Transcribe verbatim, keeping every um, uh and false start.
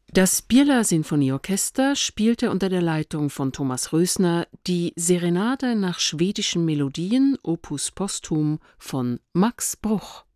Das Bieler Sinfonieorchester spielte unter der Leitung von Thomas Rösner die Serenade nach schwedischen Melodien Opus Posthum von Max Bruch.